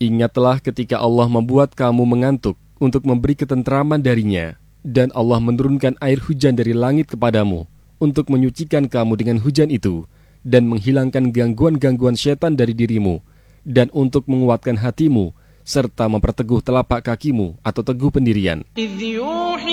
Ingatlah ketika Allah membuat kamu mengantuk untuk memberi ketentraman darinya, dan Allah menurunkan air hujan dari langit kepadamu untuk menyucikan kamu dengan hujan itu dan menghilangkan gangguan-gangguan setan dari dirimu dan untuk menguatkan hatimu serta memperteguh telapak kakimu atau teguh pendirian.